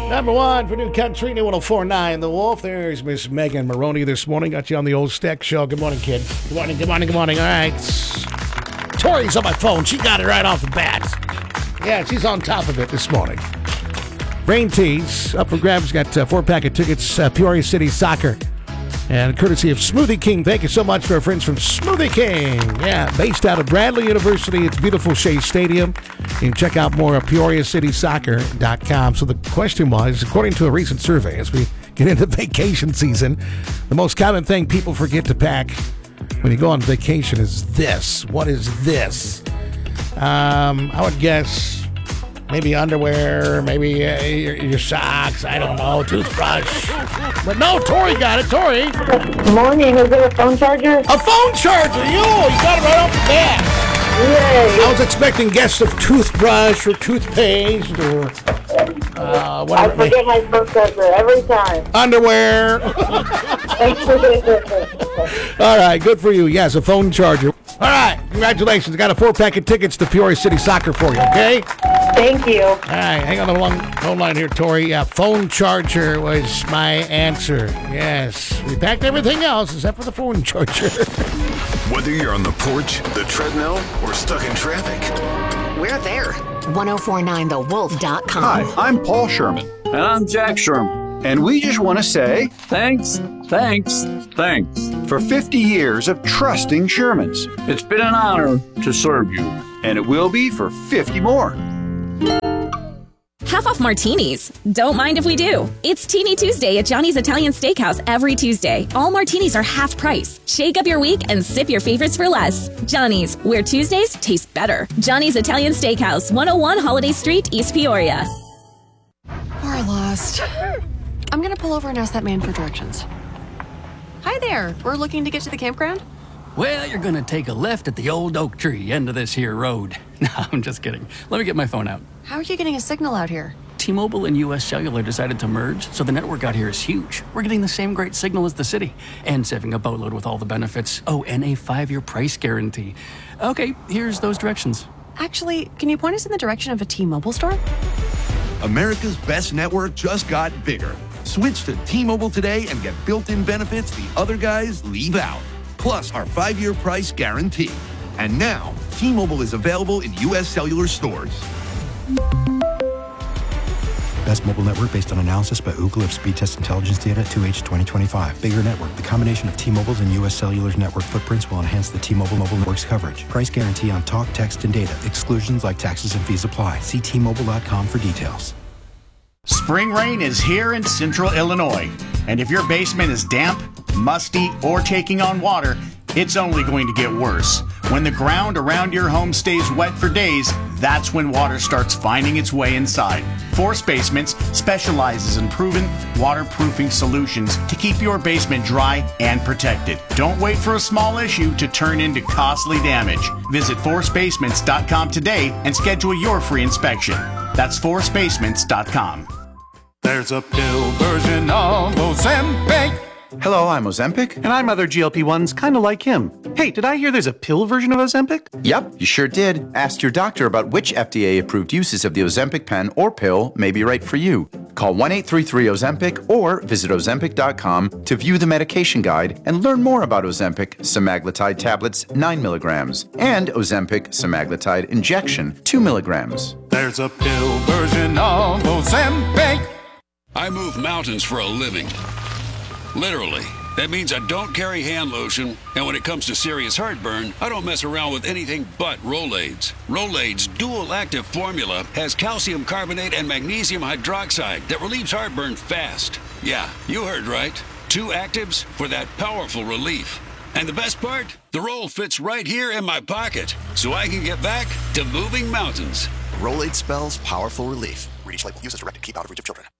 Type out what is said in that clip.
Number one for New Country, New 104.9 The Wolf. There's Miss Megan Maroney this morning. Got you on the old Steck Show. Good morning, kid. Good morning, good morning, good morning. All right. Tori's on my phone. She got it right off the bat. Yeah, she's on top of it this morning. Brain Tees up for grabs. Got 4-pack of tickets, Peoria City Soccer. And courtesy of Smoothie King. Thank you so much to our friends from Smoothie King. Yeah, based out of Bradley University. It's beautiful Shea Stadium. You can check out more at PeoriaCitySoccer.com. So the question was, according to a recent survey, as we get into vacation season, the most common thing people forget to pack when you go on vacation is this. What is this? I would guess maybe underwear, maybe your socks, I don't know, toothbrush. But no, Tori got it. Tori. Morning. Is it a phone charger? A phone charger. You got it right off the bat. Yay. I was expecting guests of toothbrush or toothpaste or whatever. I forget my phone charger every time. Underwear. All right, good for you. Yes, a phone charger. All right, congratulations. Got a 4-pack of tickets to Peoria City Soccer for you, okay? Thank you. All right, hang on the phone line here, Tori. Yeah, phone charger was my answer. Yes, we packed everything else except for the phone charger. Whether you're on the porch, the treadmill, or stuck in traffic, we're there. 1049thewolf.com. Hi, I'm Paul Sherman. And I'm Jack Sherman. And we just want to say thanks for 50 years of trusting Shermans. It's been an honor to serve you. And it will be for 50 more. Half off martinis. Don't mind if we do. It's Teeny Tuesday at Johnny's Italian Steakhouse every Tuesday. All martinis are half price. Shake up your week and sip your favorites for less. Johnny's, where Tuesdays taste better. Johnny's Italian Steakhouse, 101 Holiday Street, East Peoria. We're lost. I'm gonna pull over and ask that man for directions. Hi there. We're looking to get to the campground. Well, you're gonna take a left at the old oak tree end of this here road. No, I'm just kidding. Let me get my phone out. How are you getting a signal out here? T-Mobile and US Cellular decided to merge, so the network out here is huge. We're getting the same great signal as the city, and saving a boatload with all the benefits. Oh, and a 5-year price guarantee. Okay, here's those directions. Actually, can you point us in the direction of a T-Mobile store? America's best network just got bigger. Switch to T-Mobile today and get built-in benefits the other guys leave out. Plus our 5-year price guarantee. And now, T-Mobile is available in U.S. Cellular stores. Best mobile network based on analysis by Ookla of speed test intelligence data at 2H 2025. Bigger network. The combination of T-Mobile's and U.S. Cellular's network footprints will enhance the T-Mobile mobile network's coverage. Price guarantee on talk, text, and data. Exclusions like taxes and fees apply. See T-Mobile.com for details. Spring rain is here in central Illinois. And if your basement is damp, musty, or taking on water, it's only going to get worse. When the ground around your home stays wet for days, that's when water starts finding its way inside. Force Basements specializes in proven waterproofing solutions to keep your basement dry and protected. Don't wait for a small issue to turn into costly damage. Visit forcebasements.com today and schedule your free inspection. That's forcebasements.com. There's a pill version of Ozempic. Hello, I'm Ozempic. And I'm other GLP-1s kind of like him. Hey, did I hear there's a pill version of Ozempic? Yep, you sure did. Ask your doctor about which FDA-approved uses of the Ozempic pen or pill may be right for you. Call 1-833-OZEMPIC or visit Ozempic.com to view the medication guide and learn more about Ozempic semaglutide tablets 9 milligrams and Ozempic semaglutide injection 2 milligrams. There's a pill version of Ozempic. I move mountains for a living. Literally. That means I don't carry hand lotion, and when it comes to serious heartburn, I don't mess around with anything but Rolaids. Rolaids' dual-active formula has calcium carbonate and magnesium hydroxide that relieves heartburn fast. Yeah, you heard right. 2 actives for that powerful relief. And the best part? The roll fits right here in my pocket, so I can get back to moving mountains. Rolaid spells powerful relief. Read each label. Use as directed. Keep out of reach of children.